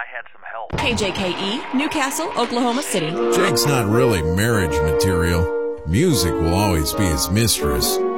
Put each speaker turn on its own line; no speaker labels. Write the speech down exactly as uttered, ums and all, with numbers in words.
I had some help.
K J K E, Newcastle, Oklahoma City.
Jake's not really marriage material. Music will always be his mistress.